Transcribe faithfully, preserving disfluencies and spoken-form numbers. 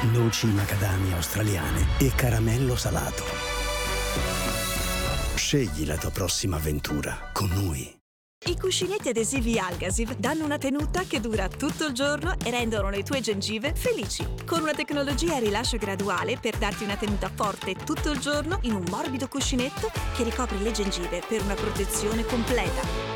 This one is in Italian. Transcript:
noci macadamia australiane e caramello salato. Scegli la tua prossima avventura con noi. I cuscinetti adesivi Algasiv danno una tenuta che dura tutto il giorno e rendono le tue gengive felici. Con una tecnologia a rilascio graduale per darti una tenuta forte tutto il giorno in un morbido cuscinetto che ricopre le gengive per una protezione completa.